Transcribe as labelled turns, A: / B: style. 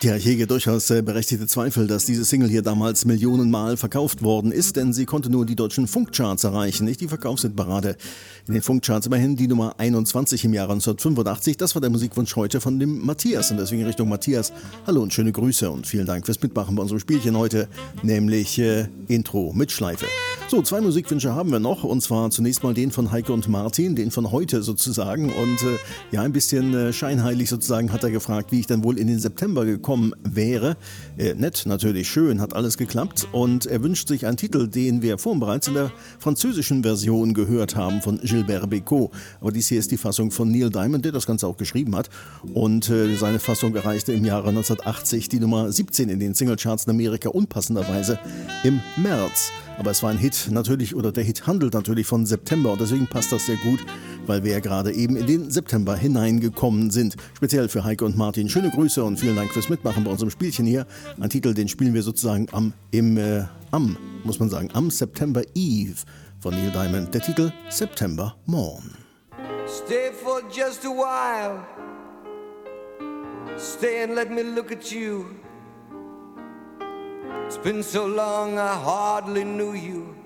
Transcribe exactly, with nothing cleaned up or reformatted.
A: Ja, ich hege durchaus äh, berechtigte Zweifel, dass diese Single hier damals millionenmal verkauft worden ist, denn sie konnte nur die deutschen Funkcharts erreichen, nicht die Verkaufshitparade. In den Funkcharts immerhin die Nummer einundzwanzig im Jahre neunzehnhundertfünfundachtzig. Das war der Musikwunsch heute von dem Matthias und deswegen Richtung Matthias. Hallo und schöne Grüße und vielen Dank fürs Mitmachen bei unserem Spielchen heute, nämlich äh, Intro mit Schleife. So, zwei Musikwünsche haben wir noch und zwar zunächst mal den von Heike und Martin, den von heute sozusagen und äh, ja, ein bisschen äh, scheinheilig sozusagen hat er gefragt, wie ich dann wohl in den September gekommen wäre. Äh, nett, natürlich schön, hat alles geklappt und er wünscht sich einen Titel, den wir vorhin bereits in der französischen Version gehört haben von Gilbert Bécaud. Aber dies hier ist die Fassung von Neil Diamond, der das Ganze auch geschrieben hat und äh, seine Fassung erreichte im Jahre neunzehnhundertachtzig die Nummer siebzehn in den Singlecharts in Amerika und passenderweise im März. Aber es war ein Hit natürlich, oder der Hit handelt natürlich von September und deswegen passt das sehr gut, weil wir ja gerade eben in den September hineingekommen sind. Speziell für Heike und Martin. Schöne Grüße und vielen Dank fürs Mitmachen bei unserem Spielchen hier. Ein Titel, den spielen wir sozusagen am, im, äh, am, muss man sagen, am September Eve von Neil Diamond. Der Titel September Morn.
B: Stay for just a while. Stay and let me look at you. It's been so long I hardly knew you.